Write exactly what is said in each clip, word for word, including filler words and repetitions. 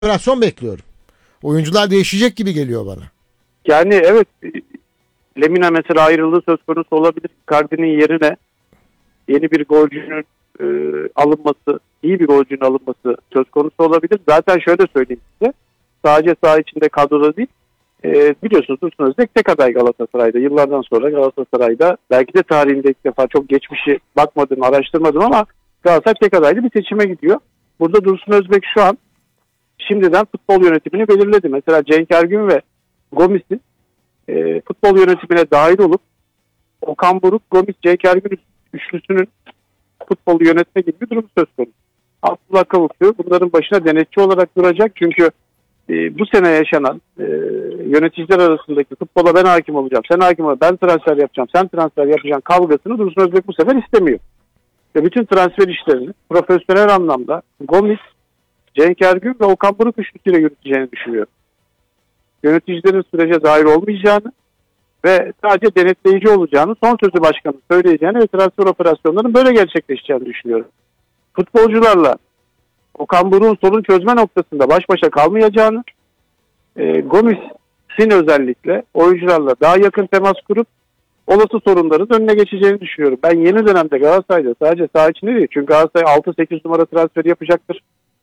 operasyon bekliyorum. Oyuncular değişecek gibi geliyor bana. Yani evet, Lemina mesela ayrılığı söz konusu olabilir. Icardi'nin yerine yeni bir golcünün e, alınması, iyi bir golcünün alınması söz konusu olabilir. Zaten şöyle söyleyeyim size. Sadece saha içinde kadroda değil. E, biliyorsunuz Dursun Özbek tek aday Galatasaray'da. Yıllardan sonra Galatasaray'da belki de tarihinde ilk defa, çok geçmişi bakmadım, araştırmadım ama Galatasaray tek adaylı bir seçime gidiyor. Burada Dursun Özbek şu an şimdiden futbol yönetimini belirledi. Mesela Cenk Ergün ve Gomis'in e, futbol yönetimine dahil olup Okan Buruk, Gomis, Cenk Ergün üçlüsünün futbolu yönetme gibi bir durum söz konusu. Abdullah Kavuklu bunların başına denetçi olarak duracak. Çünkü e, bu sene yaşanan e, yöneticiler arasındaki futbola ben hakim olacağım, sen hakim ol, ben transfer yapacağım, sen transfer yapacaksın kavgasını Dursun Özbek bu sefer istemiyor. Ve bütün transfer işlerini profesyonel anlamda Gomis, Cenk Ergün ve Okan Buruk üçlüsüyle yürüteceğini düşünüyorum. Yöneticilerin sürece dahil olmayacağını ve sadece denetleyici olacağını, son sözü başkanın söyleyeceğini ve transfer operasyonlarının böyle gerçekleşeceğini düşünüyorum. Futbolcularla Okan Buruk'un sorun çözme noktasında baş başa kalmayacağını, e, Gomis'in özellikle oyuncularla daha yakın temas kurup olası sorunların önüne geçeceğini düşünüyorum. Ben yeni dönemde Galatasaray'da sadece saha içinde değil, çünkü Galatasaray altı sekiz numara transferi yapacaktır.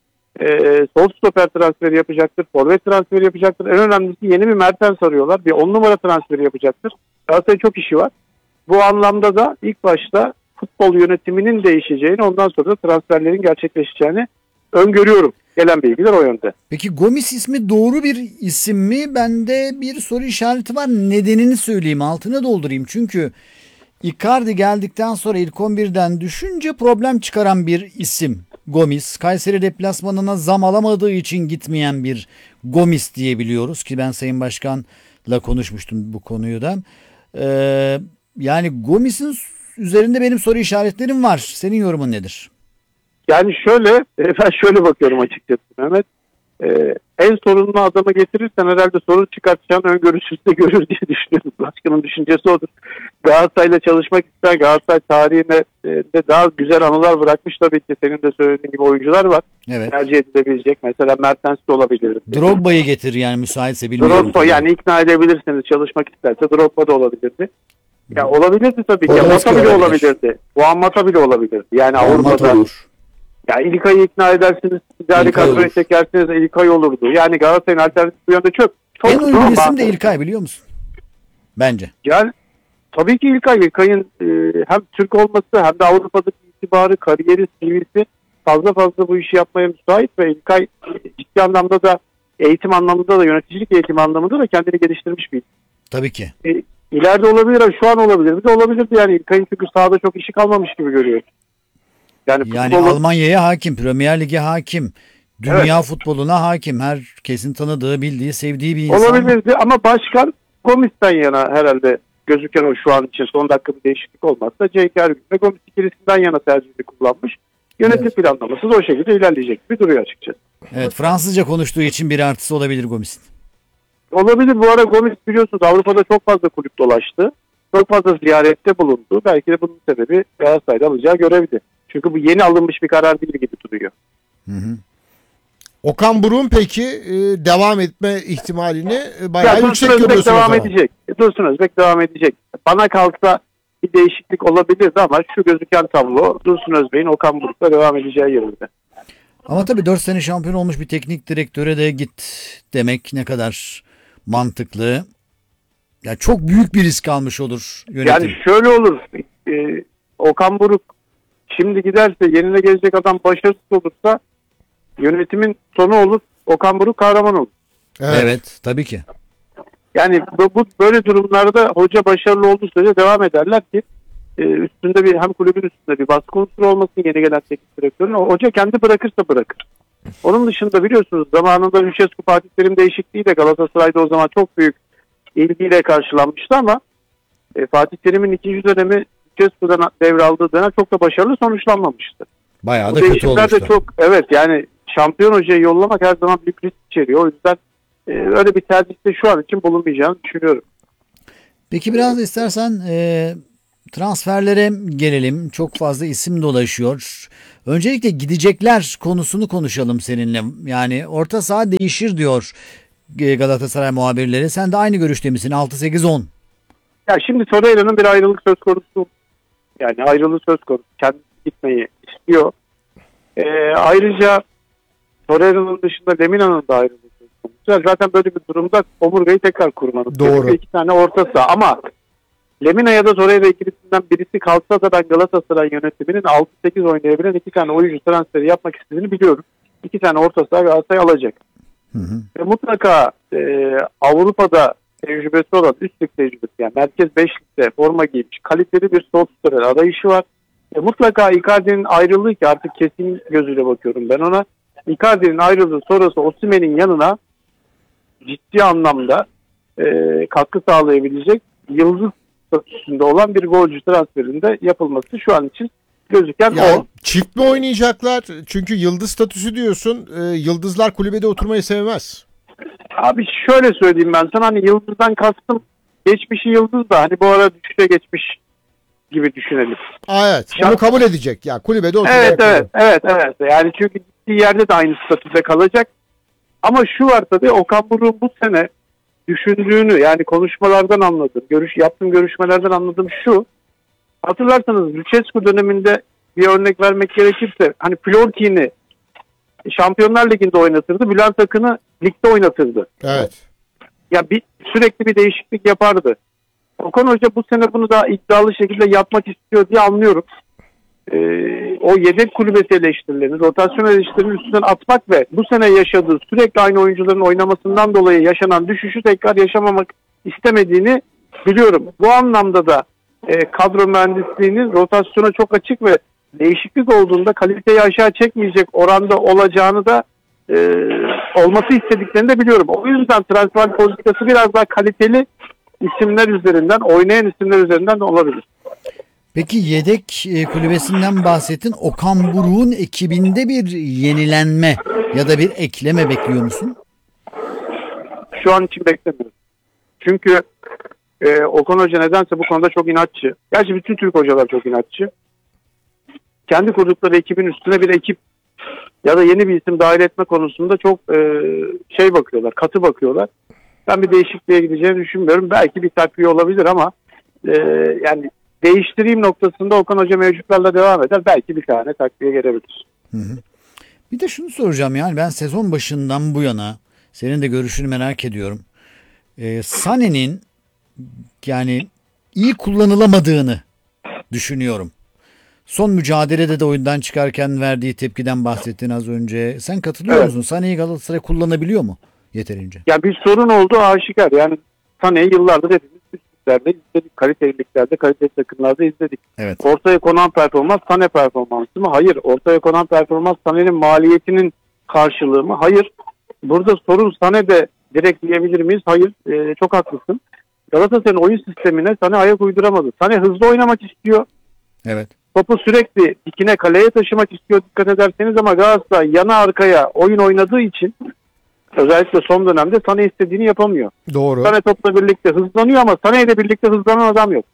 Ee, sol stoper transferi yapacaktır. Forvet transferi yapacaktır. En önemlisi yeni bir Mertens arıyorlar. Bir on numara transferi yapacaktır. Galatasaray'ın çok işi var. Bu anlamda da ilk başta futbol yönetiminin değişeceğini, ondan sonra da transferlerin gerçekleşeceğini öngörüyorum. Gelen bilgiler o yönde. Peki Gomis ismi doğru bir isim mi? Bende bir soru işareti var. Nedenini söyleyeyim, altını doldurayım. Çünkü Icardi geldikten sonra ilk on birden düşünce problem çıkaran bir isim Gomis. Kayseri deplasmanına zam alamadığı için gitmeyen bir Gomis diyebiliyoruz ki ben Sayın Başkan'la konuşmuştum bu konuyu da. Ee, yani Gomis'in üzerinde benim soru işaretlerim var. Senin yorumun nedir? Yani şöyle, ben şöyle bakıyorum açıkçası Mehmet. Ee, en sorunlu adamı getirirsen herhalde sorun çıkartacağını öngörüsüzde de görür diye düşünüyorum. Başkanın düşüncesi odur. Galatasaray'la çalışmak ister. Galatasaray tarihine e, de daha güzel anılar bırakmış tabii ki. Senin de söylediğin gibi oyuncular var. Evet. Tercih edilebilecek. Mesela Mertens de olabilir. Drogba'yı getir yani, müsaitse bilmiyorum. Drogba yani ikna edebilirsiniz, çalışmak isterse Drogba da olabilirdi. Ya olabilirdi tabii ki. Mata bile olabilirdi. Juan Mata bile olabilirdi. Yani Juan Avrupa'da. olur. Ya İlkay'ı ikna edersiniz, ticari kadroya çekersiniz, İlkay olurdu. Yani Galatasaray'ın alternatifi bu yönde çok. çok en uygun isim de İlkay, biliyor musun? Bence. Yani tabii ki İlkay. İlkay'ın e, hem Türk olması hem de Avrupa'daki itibarı, kariyeri, C V'si fazla fazla bu işi yapmaya müsait ve İlkay ciddi anlamda da, eğitim anlamında da, yöneticilik eğitimi anlamında da kendini geliştirmiş bir. Tabii ki. E, ileride olabilir, şu an olabilir. Bir de olabilirdi yani İlkay'ın, çünkü sahada çok işi kalmamış gibi görüyoruz. Yani, yani futbolu... Almanya'ya hakim, Premier Lig'e hakim, dünya evet. futboluna hakim, herkesin tanıdığı, bildiği, sevdiği bir insan. Olabilirdi ama başkan Gomis'ten yana herhalde gözüken o şu an için, son dakika bir değişiklik olmazsa Cenk Ergün ve Gomis ikilisinden yana tercihini kullanmış. Yönetim evet. planlaması da o şekilde ilerleyecek gibi duruyor açıkçası. Evet, Fransızca konuştuğu için bir artısı olabilir Gomis'in. Olabilir. Bu ara Gomis biliyorsunuz Avrupa'da çok fazla kulüp dolaştı. Çok fazla ziyarette bulundu. Belki de bunun sebebi Galatasaray'da alacağı görevdi. Çünkü bu yeni alınmış bir karar değil gibi duruyor. Hı hı. Okan Buruk'un peki e, devam etme ihtimalini e, bayağı ya, yüksek Dursun görüyorsunuz. Özbek devam edecek. Dursun Özbek devam edecek. Bana kalsa bir değişiklik olabilirdi ama şu gözüken tablo Dursun Özbek'in Okan Buruk'la devam edeceği yerinde. Ama tabii dört sene şampiyon olmuş bir teknik direktöre de git demek ne kadar mantıklı. Ya çok büyük bir risk almış olur yönetim. Yani şöyle olur. E, Okan Buruk şimdi giderse, yerine gelecek adam başarısız olursa yönetimin sonu olur. Okan Buruk kahraman olur. Evet, evet tabii ki. Yani bu, bu böyle durumlarda hoca başarılı olduğu sürece devam ederler ki e, üstünde bir, hem kulübün üstünde bir baskı unsuru olmasın yeni gelen teknik direktörün. O, hoca kendi bırakırsa bırakır. Onun dışında biliyorsunuz zamanında Lucescu Fatih Terim değişikliği de Galatasaray'da o zaman çok büyük ilgiyle karşılanmıştı ama e, Fatih Terim'in ikinci dönemi Lucescu'dan devraldığı dönem çok da başarılı sonuçlanmamıştı. Bayağı da kötü olmuştu. De çok, evet yani şampiyon hocayı yollamak her zaman büyük risk içeriyor. O yüzden e, öyle bir tercihte şu an için bulunmayacağını düşünüyorum. Peki biraz da istersen e, transferlere gelelim. Çok fazla isim dolaşıyor. Öncelikle gidecekler konusunu konuşalım seninle. Yani orta saha değişir diyor Galatasaray muhabirleri. Sen de aynı görüşte misin? altı sekiz on. Ya şimdi Torreira'nın bir ayrılık söz konusu. Yani ayrılık söz konusu. Kendisi gitmeyi istiyor. Ee, ayrıca Torreira'nın dışında Lemina'nın da ayrılık söz konusu. Zaten böyle bir durumda omurgayı tekrar kurmanız. Doğru. İki tane orta saha ama Lemina ya da Torreira ikilisinden birisi kalsa da ben Galatasaray yönetiminin altı sekiz oynayabilen iki tane oyuncu transferi yapmak istediğini biliyorum. İki tane orta saha Galatasaray alacak. Hı hı. Ve mutlaka e, Avrupa'da tecrübesi olan üst lig tecrübesi, yani merkez beşlikte forma giymiş kaliteli bir sol stoper arayışı var. E, mutlaka Icardi'nin ayrılığı, ki artık kesin gözüyle bakıyorum ben ona. Icardi'nin ayrılığı sonrası Osimhen'in yanına ciddi anlamda e, katkı sağlayabilecek yıldız statüsünde olan bir golcü transferinde yapılması şu an için gözüken Ya, o. çift mi oynayacaklar? Çünkü yıldız statüsü diyorsun. E, yıldızlar kulübede oturmayı sevmez. Abi şöyle söyleyeyim ben sana, hani yıldızdan kastım geçmişi yıldız da hani bu ara düşüşe geçmiş gibi düşünelim. Aa, evet. Şart- Onu kabul edecek. Ya kulübede oturmaya Evet kabul. evet evet evet. Yani çünkü gittiği yerde de aynı statüde kalacak. Ama şu var tabii, Okan Buruk'un bu sene düşündüğünü, yani konuşmalardan anladım. Görüş, yaptığım görüşmelerden anladım şu. Hatırlarsanız Lucescu döneminde bir örnek vermek gerekirse hani Florkin'i Şampiyonlar Ligi'nde oynatırdı. Bülent Akın'ı ligde oynatırdı. Evet. Ya bir sürekli bir değişiklik yapardı. Okan Hoca bu sene bunu daha iddialı şekilde yapmak istiyor diye anlıyorum. Ee, o yedek kulübesi eleştirilerini, rotasyon eleştirilerini üstünden atmak ve bu sene yaşadığı sürekli aynı oyuncuların oynamasından dolayı yaşanan düşüşü tekrar yaşamamak istemediğini biliyorum. Bu anlamda da e, kadro mühendisliğinin rotasyona çok açık ve değişiklik olduğunda kaliteyi aşağı çekmeyecek oranda olacağını da e, olması istediklerini de biliyorum. O yüzden transfer politikası biraz daha kaliteli isimler üzerinden, oynayan isimler üzerinden de olabilir. Peki yedek e, kulübesinden bahsettin. Okan Buruk'un ekibinde bir yenilenme ya da bir ekleme bekliyor musun? Şu an için beklemiyorum. Çünkü e, Okan Hoca nedense bu konuda çok inatçı. Gerçi bütün Türk hocalar çok inatçı. Kendi kurdukları ekibin üstüne bir ekip ya da yeni bir isim dahil etme konusunda çok e, şey bakıyorlar, katı bakıyorlar. Ben bir değişikliğe gideceğini düşünmüyorum. Belki bir takviye olabilir ama e, yani değiştireyim noktasında Okan Hoca mevcutlarla devam eder. Belki bir tane takviye gelebilir. Hı hı. Bir de şunu soracağım, yani ben sezon başından bu yana senin de görüşünü merak ediyorum. Ee, Sané'nin yani iyi kullanılamadığını düşünüyorum. Son mücadelede de oyundan çıkarken verdiği tepkiden bahsettin az önce. Sen katılıyor Evet. musun? Sané'yi Galatasaray kullanabiliyor mu yeterince? Ya bir sorun oldu aşikar. Yani Sané'yi yıllardır hepimiz üst liglerde izledik. Kaliteli liglerde, kaliteli takımlarda izledik. Evet. Ortaya konan performans Sané performansı mı? Hayır. Ortaya konan performans Sané'nin maliyetinin karşılığı mı? Hayır. Burada sorun Sané'de direkt diyebilir miyiz? Hayır. Ee, çok haklısın. Galatasaray'ın oyun sistemine Sané ayak uyduramadı. Sané hızlı oynamak istiyor. Evet. Topu sürekli dikine, kaleye taşımak istiyor dikkat ederseniz, ama Galatasaray yana arkaya oyun oynadığı için özellikle son dönemde Sané istediğini yapamıyor. Doğru. Sané topla birlikte hızlanıyor ama Sané ile birlikte hızlanan adam yok.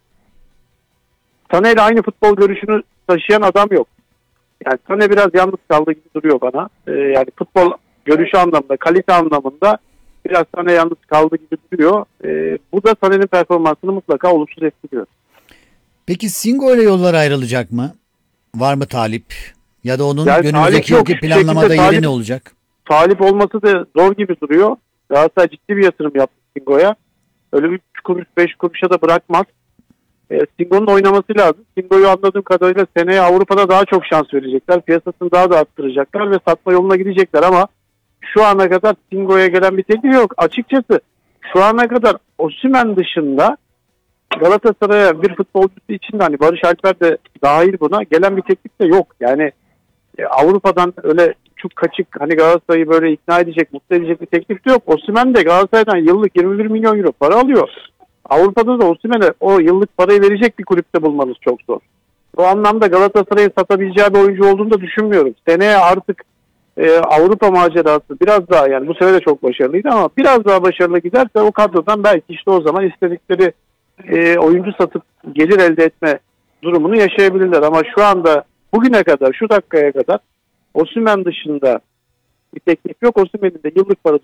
Sané ile aynı futbol görüşünü taşıyan adam yok. Yani Sané biraz yalnız kaldığı gibi duruyor bana. Ee, yani futbol görüşü anlamında, kalite anlamında biraz Sané yalnız kaldığı gibi duruyor. Ee, bu da Sané'nin performansını mutlaka olumsuz etkiliyor. Peki Singo ile yollar ayrılacak mı? Var mı talip? Ya da onun Yani talip önümüzdeki yok. yılki Hiçbir planlamada şekilde yeri talip- ne olacak? Talip olması da zor gibi duruyor. Galatasaray ciddi bir yatırım yaptı Singo'ya. Öyle üç kuruş beş kuruşa da bırakmaz. E, Singo'nun oynaması lazım. Singo'yu anladığım kadarıyla seneye Avrupa'da daha çok şans verecekler. Piyasasını daha da arttıracaklar ve satma yoluna gidecekler ama şu ana kadar Singo'ya gelen bir teklif yok. Açıkçası şu ana kadar Osimhen dışında Galatasaray'a bir futbolcusu için de, hani Barış Alper de dahil buna, gelen bir teklif de yok. Yani e, Avrupa'dan öyle çok kaçık, hani Galatasaray'ı böyle ikna edecek, mutlu edecek bir teklif de yok. Osimhen de Galatasaray'dan yıllık yirmi bir milyon euro para alıyor. Avrupa'da da Osimhen'e o yıllık parayı verecek bir kulüpte bulmanız çok zor. Bu anlamda Galatasaray'ın satabileceği bir oyuncu olduğunu da düşünmüyorum. Seneye artık e, Avrupa macerası biraz daha, yani bu sene de çok başarılıydı ama biraz daha başarılı giderse o kadrodan belki işte o zaman istedikleri e, oyuncu satıp gelir elde etme durumunu yaşayabilirler. Ama şu anda bugüne kadar, şu dakikaya kadar Osimhen dışında bir teklif yok. Osimhen'in de yıllık parası